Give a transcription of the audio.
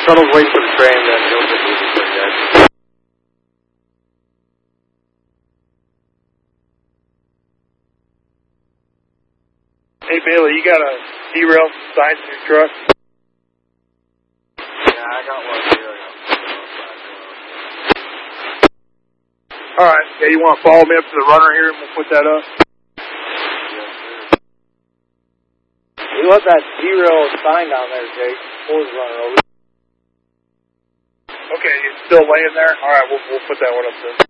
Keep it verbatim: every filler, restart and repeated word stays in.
Shuttle's waiting for the train, then he'll get moving for you guys. Hey, Bailey, you got a derail sign to your truck? Yeah, I got one here. Alright, yeah, you want to follow me up to the runner here and we'll put that up? We want that derail sign down there, Jake. Pull his runner over. Okay, it's still laying there? Alright, we'll, we'll put that one up there.